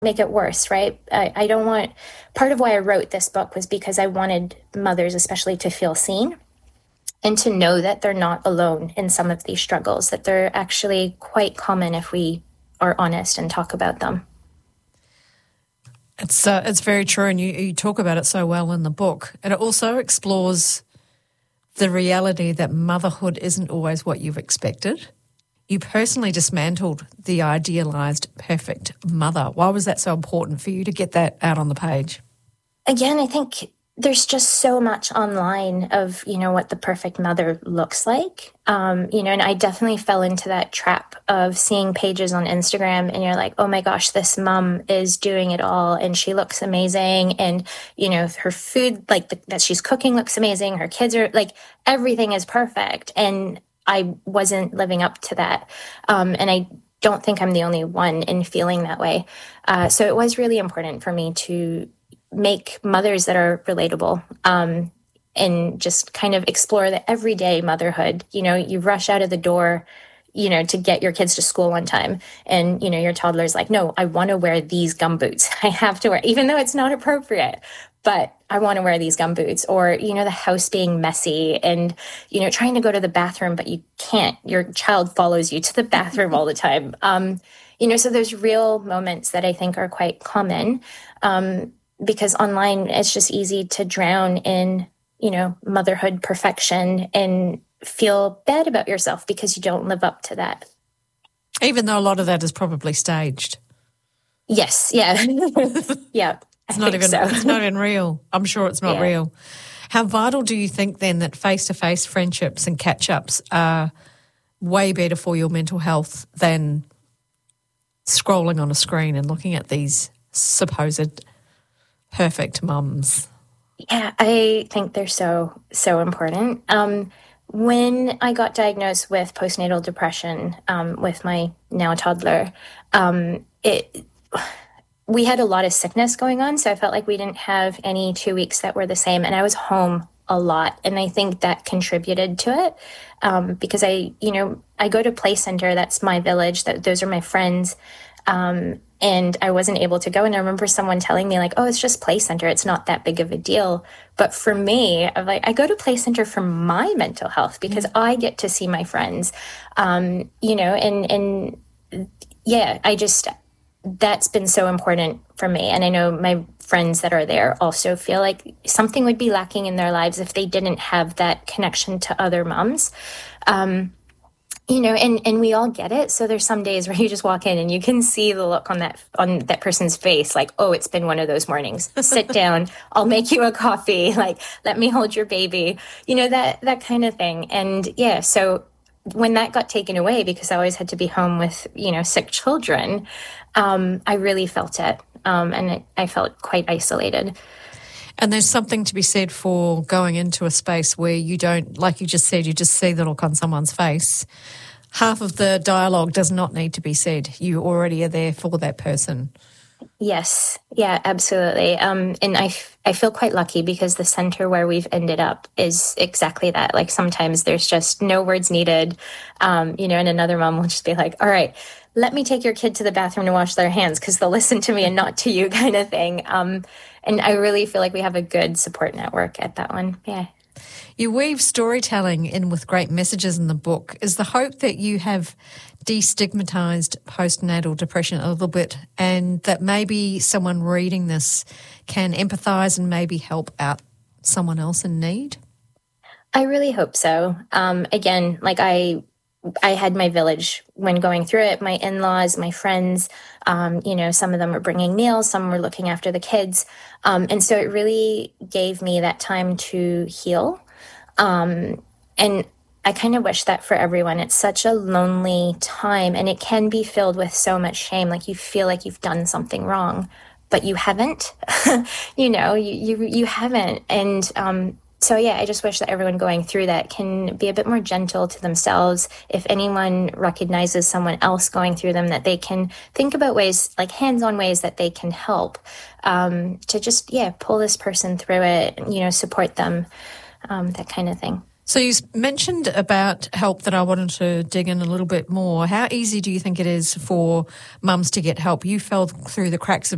make it worse, right? I don't want, part of why I wrote this book was because I wanted mothers especially to feel seen and to know that they're not alone in some of these struggles, that they're actually quite common if we are honest and talk about them. It's very true, and you talk about it so well in the book. And it also explores the reality that motherhood isn't always what you've expected. You personally dismantled the idealised perfect mother. Why was that so important for you to get that out on the page? Again, I think there's just so much online of, what the perfect mother looks like. And I definitely fell into that trap of seeing pages on Instagram and you're like, oh my gosh, this mom is doing it all and she looks amazing. And, her food, that she's cooking looks amazing. Her kids are everything is perfect. And I wasn't living up to that. And I don't think I'm the only one in feeling that way. So it was really important for me to make mothers that are relatable, and just kind of explore the everyday motherhood. You rush out of the door, to get your kids to school on time. And, your toddler's like, no, I want to wear these gumboots. I have to wear, even though it's not appropriate, but I want to wear these gumboots. Or, the house being messy and, trying to go to the bathroom, but you can't. Your child follows you to the bathroom all the time. So there's real moments that I think are quite common. Because online, it's just easy to drown in, motherhood perfection and feel bad about yourself because you don't live up to that. Even though a lot of that is probably staged. Yes, yeah. Yeah. It's not even real. I'm sure it's not real. How vital do you think then that face-to-face friendships and catch-ups are way better for your mental health than scrolling on a screen and looking at these supposed perfect mums? Yeah, I think they're so important. When I got diagnosed with postnatal depression with my now toddler, we had a lot of sickness going on, so I felt like we didn't have any 2 weeks that were the same, and I was home a lot, and I think that contributed to it because I go to Play Center, that's my village, those are my friends. And I wasn't able to go. And I remember someone telling me oh, it's just Play Center. It's not that big of a deal. But for me, I go to Play Center for my mental health because I get to see my friends, that's been so important for me. And I know my friends that are there also feel like something would be lacking in their lives if they didn't have that connection to other moms. And we all get it. So there's some days where you just walk in and you can see the look on that person's face, like, oh, it's been one of those mornings. Sit down. I'll make you a coffee. Let me hold your baby. That kind of thing. And so when that got taken away, because I always had to be home with, sick children, I really felt it. And I felt quite isolated. And there's something to be said for going into a space where you don't, like you just said, you just see the look on someone's face. Half of the dialogue does not need to be said. You already are there for that person. Yes. Yeah, absolutely. And I feel quite lucky because the center where we've ended up is exactly that. Sometimes there's just no words needed, and another mom will just be like, all right, let me take your kid to the bathroom to wash their hands because they'll listen to me and not to you kind of thing. And I really feel like we have a good support network at that one. Yeah. You weave storytelling in with great messages in the book. Is the hope that you have destigmatized postnatal depression a little bit and that maybe someone reading this can empathize and maybe help out someone else in need? I really hope so. Again, I had my village when going through it, my in-laws, my friends, some of them were bringing meals, some were looking after the kids. And so it really gave me that time to heal. And I kind of wish that for everyone. It's such a lonely time and it can be filled with so much shame. You feel like you've done something wrong, but you haven't, you haven't. And, so, I just wish that everyone going through that can be a bit more gentle to themselves. If anyone recognizes someone else going through them, that they can think about ways, hands-on ways that they can help to just, pull this person through it, support them, that kind of thing. So you mentioned about help that I wanted to dig in a little bit more. How easy do you think it is for mums to get help? You fell through the cracks